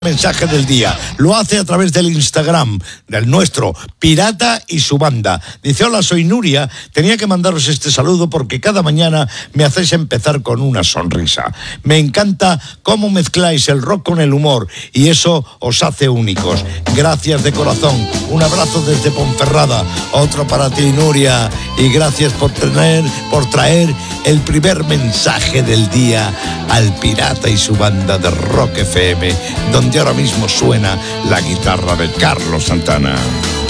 Mensaje del día. Lo hace a través del Instagram, del nuestro, Pirata y su banda. Dice: hola, soy Nuria. Tenía que mandaros este saludo porque cada mañana me hacéis empezar con una sonrisa. Me encanta cómo mezcláis el rock con el humor y eso os hace únicos. Gracias de corazón. Un abrazo desde Ponferrada. Otro para ti, Nuria. Y gracias por traer el primer mensaje del día al Pirata y su banda de Rock FM, donde ahora mismo suena la guitarra de Carlos Santana.